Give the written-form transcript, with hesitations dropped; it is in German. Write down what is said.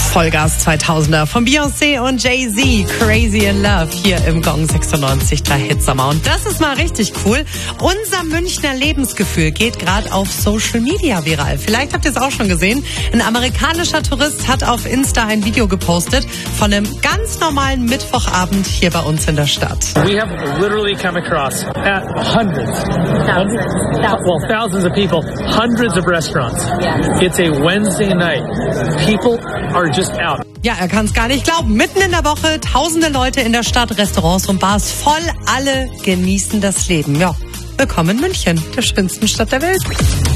Vollgas 2000er von Beyoncé und Jay-Z, Crazy in Love, hier im Gong 96 der Hitsommer. Und das ist mal richtig cool. Unser Münchner Lebensgefühl geht gerade auf Social Media viral. Vielleicht habt ihr es auch schon gesehen. Ein amerikanischer Tourist hat auf Insta ein Video gepostet von einem ganz normalen Mittwochabend hier bei uns in der Stadt. We have literally come across at thousands of people, hundreds of restaurants. It's a Wednesday night. People are just out. Ja, er kann es gar nicht glauben. Mitten in der Woche, tausende Leute in der Stadt, Restaurants und Bars voll. Alle genießen das Leben. Ja, willkommen in München, der schönsten Stadt der Welt.